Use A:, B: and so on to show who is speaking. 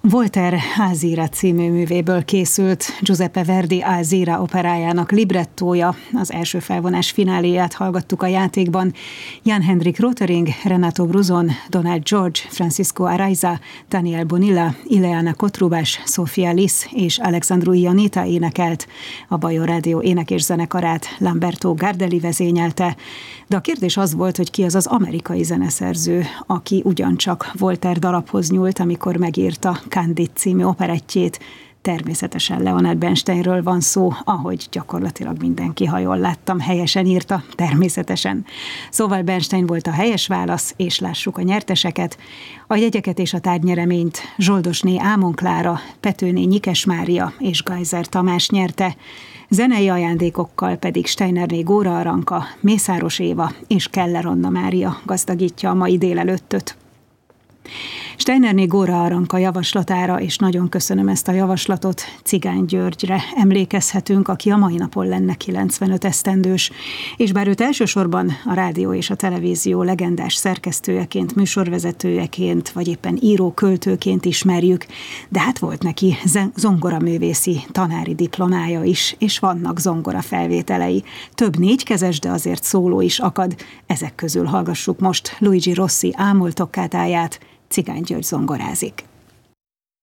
A: Voltaire Alzira című művéből készült Giuseppe Verdi Alzira operájának librettója, az első felvonás fináléját hallgattuk a játékban. Jan Hendrik Rotering, Renato Bruzon, Donald George, Francisco Araiza, Daniel Bonilla, Ileana Kotrubás, Sofia Lis és Alexandru Ionita énekelt. A Bajor Rádió ének- és zenekarát Lamberto Gardelli vezényelte. De a kérdés az volt, hogy ki az az amerikai zeneszerző, aki ugyancsak Voltaire dalaphoz nyúlt, amikor megírta Candide című operettjét. Természetesen Leonard Bernsteinről van szó, ahogy gyakorlatilag mindenki, ha jól láttam, helyesen írta, természetesen. Szóval Bernstein volt a helyes válasz, és lássuk a nyerteseket. A jegyeket és a tárgynyereményt Zsoldosné Ámon Klára, Petőné Nyikes Mária és Gajzer Tamás nyerte. Zenei ajándékokkal pedig Steinerné Góra Aranka, Mészáros Éva és Keller Anna Mária gazdagítja a mai délelőttöt. Steinerné Góra Aranka javaslatára, és nagyon köszönöm ezt a javaslatot, Cigány Györgyre emlékezhetünk, aki a mai napon lenne 95 esztendős, és bár őt elsősorban a rádió és a televízió legendás szerkesztőjeként, műsorvezetőjeként, vagy éppen író-költőként ismerjük, de hát volt neki zongoraművészi tanári diplomája is, és vannak zongora felvételei. Több négykezes, de azért szóló is akad. Ezek közül hallgassuk most Luigi Rossi Ámol toccatáját, Cigány György zongorázik.